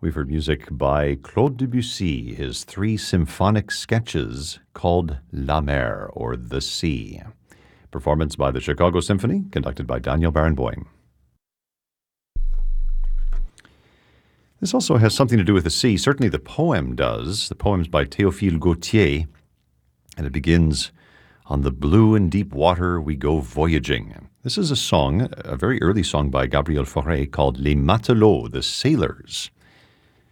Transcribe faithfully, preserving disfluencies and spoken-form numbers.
We've heard music by Claude Debussy, his three symphonic sketches called La Mer, or The Sea. Performance by the Chicago Symphony, conducted by Daniel Barenboim. This also has something to do with the sea. Certainly the poem does. The poem's by Théophile Gautier, and it begins, "On the blue and deep water we go voyaging." This is a song, a very early song by Gabriel Fauré called Les Matelots, the Sailors.